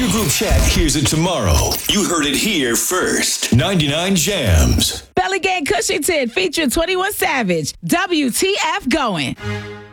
group chat hears it tomorrow. You heard it here first. 99 Jams. Belly Gang Cushington featuring 21 Savage. WTF going.